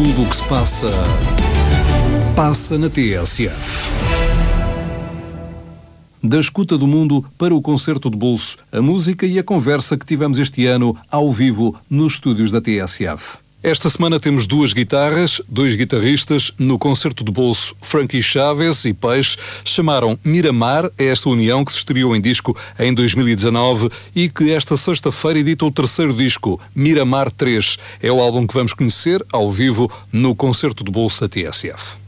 Tudo o que se passa, passa na TSF. Da escuta do mundo para o concerto de bolso, a música e a conversa que tivemos este ano ao vivo nos estúdios da TSF. Esta semana temos duas guitarras, dois guitarristas. No concerto de bolso, Frankie Chaves e Peixe chamaram Miramar a esta união que se estreou em disco em 2019 e que esta sexta-feira edita o terceiro disco, Miramar 3. É o álbum que vamos conhecer ao vivo no concerto de bolso da TSF.